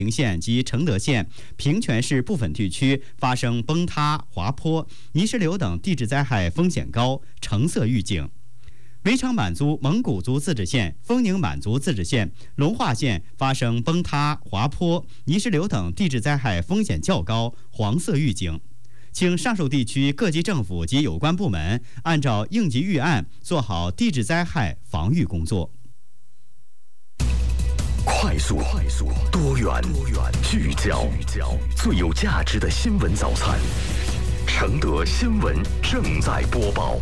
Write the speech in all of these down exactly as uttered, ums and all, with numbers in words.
平县及承德县、平泉市部分地区发生崩塌、滑坡、泥石流等地质灾害风险高，橙色预警。围场满族蒙古族自治县、丰宁满族自治县、龙化县发生崩塌、滑坡、泥石流等地质灾害风险较高，黄色预警。请上述地区各级政府及有关部门按照应急预案做好地质灾害防御工作。 快速、快速、多元、多元、聚焦、聚焦，最有价值的新闻早餐。承德新闻正在播报。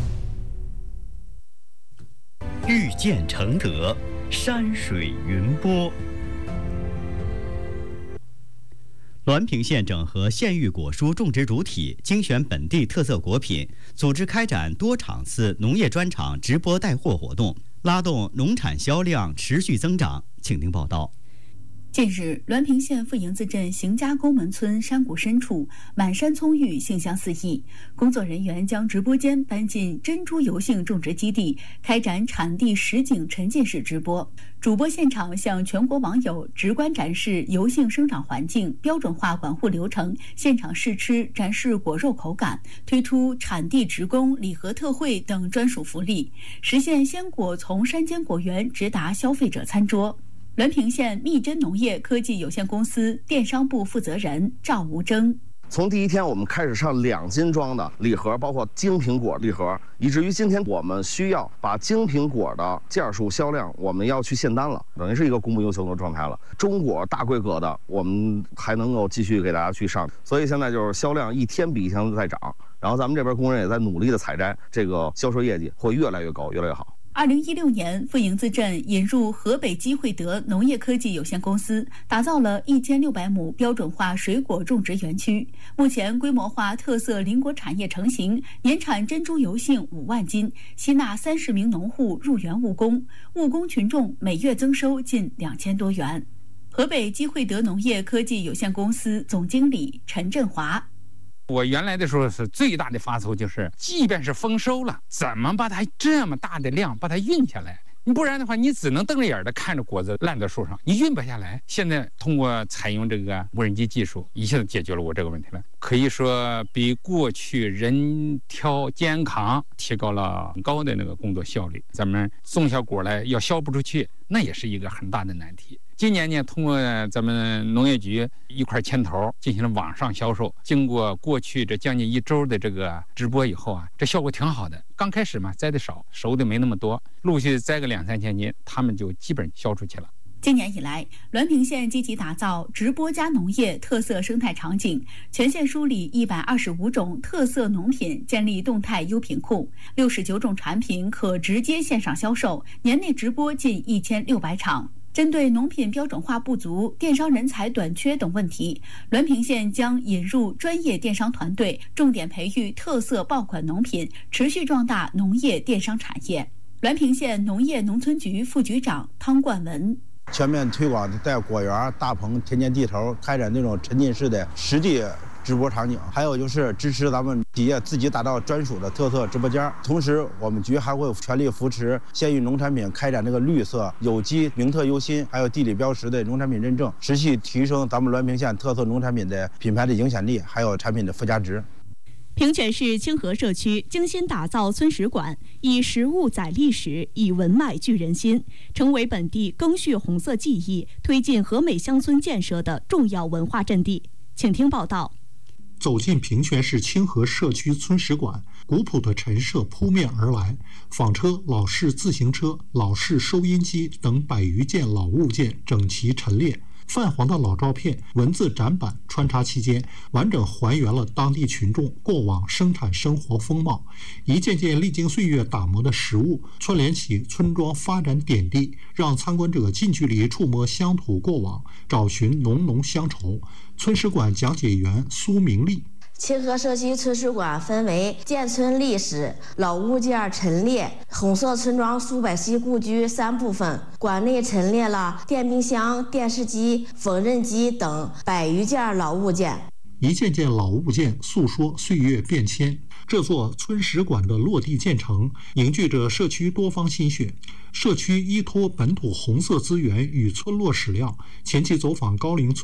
遇见承德，山水云波。滦平县整合县域果蔬种植主体，精选本地特色果品，组织开展多场次农业专场直播带货活动，拉动农产销量持续增长。请听报道。 近日，滦平县富营子镇邢家沟门村山谷深处，满山葱郁，杏香四溢。工作人员将直播间搬进珍珠油杏种植基地，开展产地实景沉浸式直播。主播现场向全国网友直观展示油杏生长环境、标准化管护流程，现场试吃展示果肉口感，推出产地直供、礼盒特惠等专属福利，实现鲜果从山间果园直达消费者餐桌。滦平县密珍农业科技有限公司电商部负责人赵吴征。 从第一天我们开始上两斤装的礼盒，包括精品果礼盒，以至于今天我们需要把精品果的件数销量我们要去限单了，等于是一个供不应求的状态了。中果大规格的我们还能够继续给大家去上，所以现在就是销量一天比一天都在涨，然后咱们这边工人也在努力的采摘，这个销售业绩会越来越高，越来越好。 二零一六年，富营子镇引入河北基惠德农业科技有限公司，打造了一千六百亩标准化水果种植园区。目前，规模化特色林果产业成型，年产珍珠油杏五万斤，吸纳三十名农户入园务工，务工群众每月增收近两千多元。河北基惠德农业科技有限公司总经理陈振华。 我原来的时候是最大的发愁，就是即便是丰收了，怎么把它这么大的量把它运下来？你不然的话，你只能瞪着眼的看着果子烂在树上，你运不下来。现在通过采用这个无人机技术，一下子解决了我这个问题了。可以说比过去人挑肩扛提高了很高的那个工作效率。咱们种下果来要销不出去，那也是一个很大的难题。今年呢，通过咱们农业局一块牵头进行了网上销售，经过过去这将近一周的这个直播以后啊，这效果挺好的。刚开始嘛，摘的少，熟的没那么多，陆续摘个两三千斤，他们就基本销出去了。 今年以来，滦平县积极打造直播加农业特色生态场景，全县梳理一百二十五种特色农品，建立动态优品库，六十九种产品可直接线上销售，年内直播近一千六百场。针对农品标准化不足、电商人才短缺等问题，滦平县将引入专业电商团队，重点培育特色爆款农品，持续壮大农业电商产业。滦平县农业农村局副局长汤冠文。 全面推广在果园、大棚、田间地头开展那种沉浸式的实地直播场景，还有就是支持咱们企业自己打造专属的特色直播间。同时，我们局还会全力扶持县域农产品开展这个绿色、有机、名特优新，还有地理标识的农产品认证，持续提升咱们滦平县特色农产品的品牌的影响力，还有产品的附加值。 平泉市清河社区精心打造村史馆，以实物载历史，以文脉聚人心，成为本地赓续红色记忆、推进和美乡村建设的重要文化阵地。请听报道。 走进平泉市清河社区村史馆，古朴的陈设扑面而来，纺车、老式自行车、老式收音机等百余件老物件整齐陈列。泛黄的老照片、文字展板穿插期间，完整还原了当地群众过往生产生活风貌。一件件历经岁月打磨的实物，串联起村庄发展点滴，让参观者近距离触摸乡土过往，找寻浓浓乡愁。村史馆讲解员苏明丽。 清河社区村史馆分为建村历史、老物件陈列、红色村庄数百期故居三部分。馆内陈列了电冰箱、电视机、缝纫机等百余件老物件。 一件件老物件诉说岁月变迁。这座村史馆的落地建成，凝聚着社区多方心血。社区依托本土红色资源与村落史料，前期走访高龄村